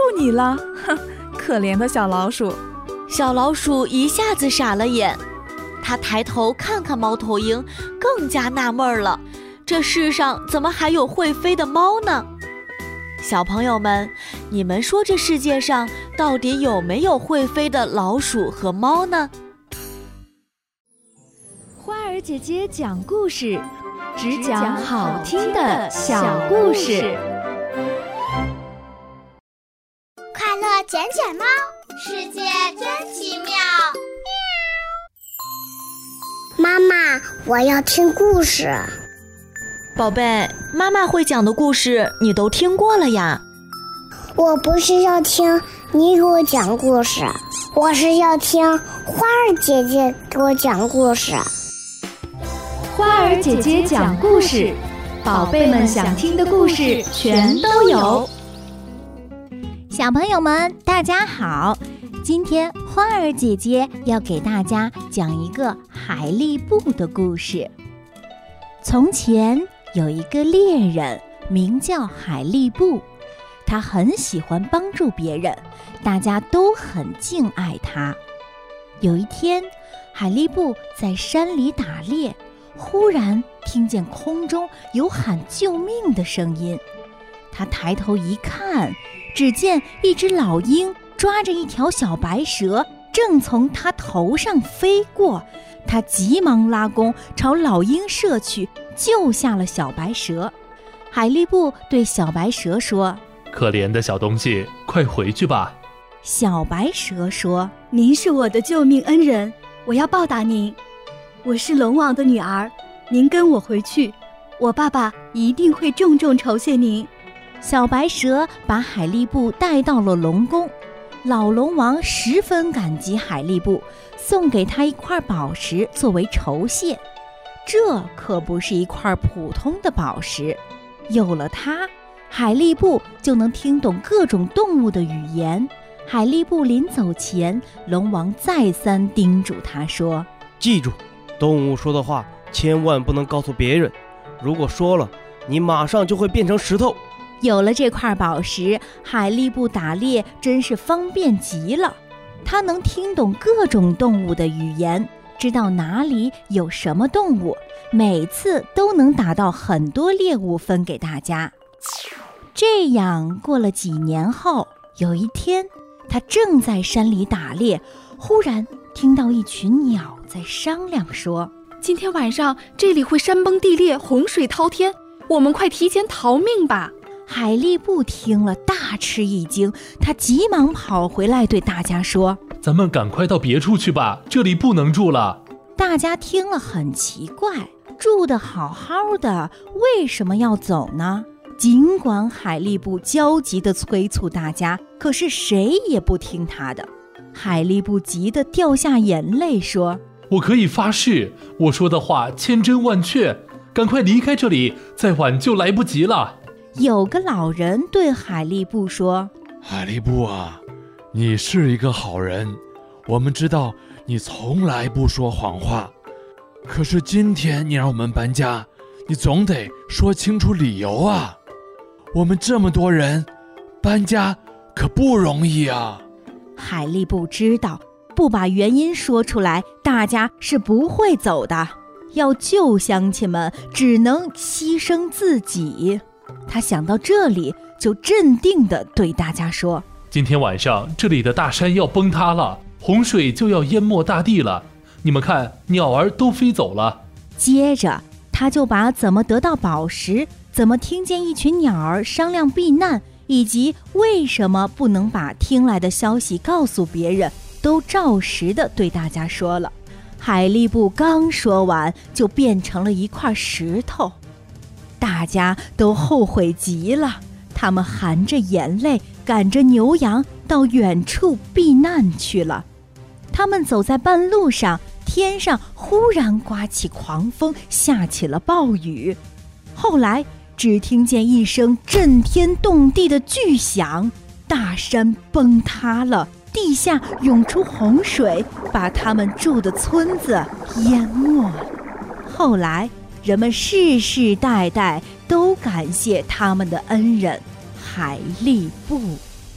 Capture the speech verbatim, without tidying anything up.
你了，哼，可怜的小老鼠。 小老鼠一下子傻了眼，它抬头看看猫头鹰，更加纳闷了，这世上怎么还有会飞的猫呢？小朋友们，你们说这世界上到底有没有会飞的老鼠和猫呢？ 花儿姐姐讲故事，只讲好听的小故事。 快乐捡捡猫，世界真奇妙。妈妈，我要听故事。 宝贝，妈妈会讲的故事你都听过了呀。 我不是要听你给我讲故事，我是要听花儿姐姐给我讲故事。 花儿姐姐讲故事，宝贝们想听的故事全都有。 小朋友们大家好，今天花儿姐姐要给大家讲一个海力布的故事。从前有一个猎人名叫海力布，他很喜欢帮助别人，大家都很敬爱他。有一天，海力布在山里打猎，忽然听见空中有喊救命的声音。他抬头一看，只见一只老鹰抓着一条小白蛇，正从他头上飞过。他急忙拉弓朝老鹰射去，救下了小白蛇。海力布对小白蛇说： 可怜的小东西，快回去吧。 小白蛇说： 您是我的救命恩人，我要报答您。我是龙王的女儿，您跟我回去，我爸爸一定会重重酬谢您。 小白蛇把海力布带到了龙宫，老龙王十分感激海力布，送给他一块宝石作为酬谢。这可不是一块普通的宝石，有了它，海力布就能听懂各种动物的语言。海力布临走前，龙王再三叮嘱他说： 记住，动物说的话千万不能告诉别人，如果说了，你马上就会变成石头。 有了这块宝石，海力布打猎真是方便极了。他能听懂各种动物的语言，知道哪里有什么动物，每次都能打到很多猎物分给大家。这样过了几年后，有一天，他正在山里打猎，忽然听到一群鸟在商量说： 今天晚上这里会山崩地裂，洪水滔天，我们快提前逃命吧。 海力布听了大吃一惊，他急忙跑回来对大家说： 咱们赶快到别处去吧，这里不能住了。 大家听了很奇怪，住得好好的，为什么要走呢？尽管海力布焦急地催促大家，可是谁也不听他的。海力布急得掉下眼泪说： 我可以发誓，我说的话千真万确，赶快离开这里，再晚就来不及了。 有个老人对海力布说： 海力布啊，你是一个好人，我们知道你从来不说谎话，可是今天你让我们搬家，你总得说清楚理由啊。我们这么多人，搬家可不容易啊。 海力布知道，不把原因说出来，大家是不会走的。要救乡亲们，只能牺牲自己。他想到这里，就镇定地对大家说： 今天晚上这里的大山要崩塌了，洪水就要淹没大地了，你们看，鸟儿都飞走了。 接着他就把怎么得到宝石，怎么听见一群鸟儿商量避难，以及为什么不能把听来的消息告诉别人，都照实地对大家说了。海力布刚说完，就变成了一块石头。大家都后悔极了，他们含着眼泪赶着牛羊到远处避难去了。他们走在半路上，天上忽然刮起狂风，下起了暴雨。后来只听见一声震天动地的巨响，大山崩塌了，地下涌出洪水，把他们住的村子淹没了。后来人们世世代代都感谢他们的恩人海力布。